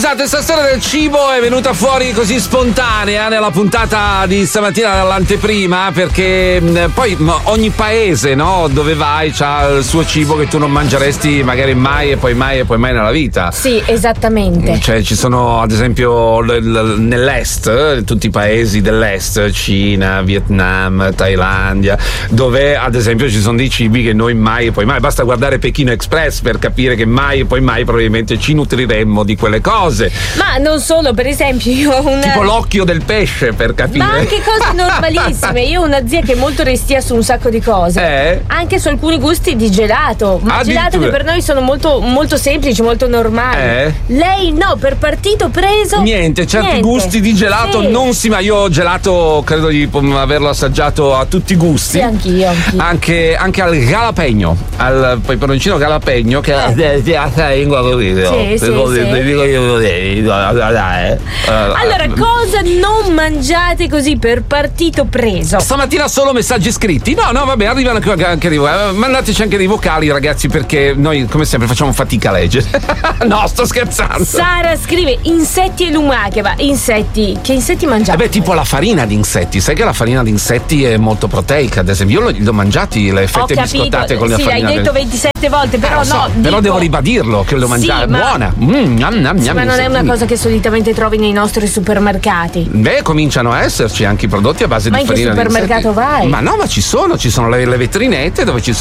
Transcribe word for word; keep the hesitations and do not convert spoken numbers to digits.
Scusate, stasera del cibo è venuta fuori così spontanea nella puntata di stamattina dall'anteprima, perché mh, poi mh, ogni paese, no, dove vai c'ha il suo cibo che tu non mangeresti magari mai e poi mai e poi mai nella vita. Sì, esattamente. Cioè ci sono ad esempio l- l- nell'est, eh, tutti i paesi dell'est, Cina, Vietnam, Thailandia, dove ad esempio ci sono dei cibi che noi mai e poi mai, basta guardare Pechino Express per capire che mai e poi mai probabilmente ci nutriremmo di quelle cose. Ma non solo, per esempio io ho una... Tipo l'occhio del pesce, per capire. Ma anche cose normalissime. Io ho una zia che è molto restia su un sacco di cose. Eh? Anche su alcuni gusti di gelato. Ma gelato che per noi sono molto, molto semplici, molto normali. Eh? Lei no, per partito preso. Niente, certi niente. gusti di gelato Sì. non si. Ma io ho gelato, credo di averlo assaggiato a tutti i gusti. Sì, anch'io, anch'io. Anche, anche al jalapeno, al peperoncino jalapeno, che Eh. è la lingua così. Sì, sì, sì. Allora, cosa non mangiate così per partito preso? Stamattina solo messaggi scritti. No, no, vabbè, arrivano anche dei vocali. Mandateci anche dei vocali, ragazzi, perché noi, come sempre, facciamo fatica a leggere. No, sto scherzando. Sara scrive insetti e lumache. Ma insetti, che insetti mangiate? Eh beh, tipo la farina di insetti. Sai che la farina di insetti è molto proteica, ad esempio. Io l'ho, l'ho mangiati, le fette Ho capito, biscottate con la sì, farina. l'hai detto del... ventisette volte, però eh, so, no. Però dico... devo ribadirlo, che l'ho mangiata. Sì, ma... buona. Mm, nam, nam, sì, nam, ma non è una sì. cosa che solitamente trovi nei nostri supermercati. Beh, cominciano a esserci anche i prodotti a base Ma di in che farina di supermercato insetti. vai? Ma no, ma ci sono, ci sono le, le vetrinette dove ci sono